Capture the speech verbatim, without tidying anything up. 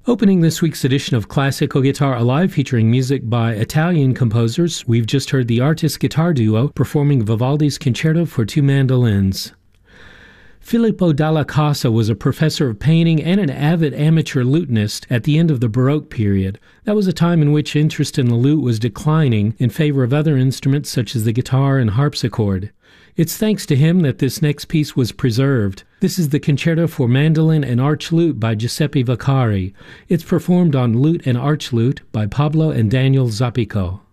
Opening this week's edition of Classical Guitar Alive featuring music by Italian composers, we've just heard the Artist Guitar Duo performing Vivaldi's Concerto for Two Mandolins. Filippo Dalla Casa was a professor of painting and an avid amateur lutenist at the end of the Baroque period. That was a time in which interest in the lute was declining in favor of other instruments such as the guitar and harpsichord. It's thanks to him that this next piece was preserved. This is the Concerto for Mandolin and Arch Lute by Giuseppe Vaccari. It's performed on lute and arch lute by Pablo and Daniel Zappico.